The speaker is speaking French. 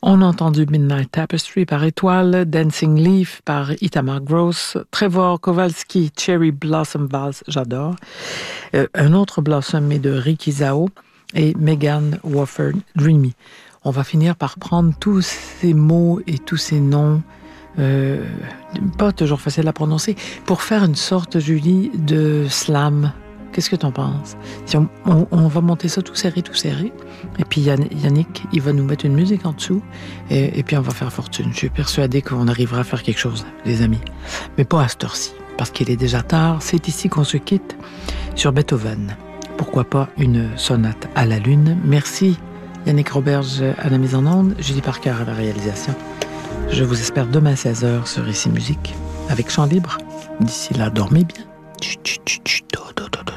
On a entendu Midnight Tapestry par Étoile, Dancing Leaf par Itamar Gross, Trevor Kowalski, Cherry Blossom Vals, j'adore. Un autre Blossom est de Ricky Zao et Megan Wofford, Dreamy. On va finir par prendre tous ces mots et tous ces noms, pas toujours facile à prononcer, pour faire une sorte, Julie, de slam. Qu'est-ce que t'en penses? Si on va monter ça tout serré, et puis Yannick, il va nous mettre une musique en dessous, et puis on va faire fortune. Je suis persuadée qu'on arrivera à faire quelque chose, les amis. Mais pas à cette heure-ci, parce qu'il est déjà tard. C'est ici qu'on se quitte sur Beethoven. Pourquoi pas une sonate à la lune? Merci Yannick Roberge à la mise en onde, Julie Parker à la réalisation. Je vous espère demain à 16h sur Ici Musique, avec Chant Libre. D'ici là, dormez bien. Chut, chut, chut, chut, do, do, do, do.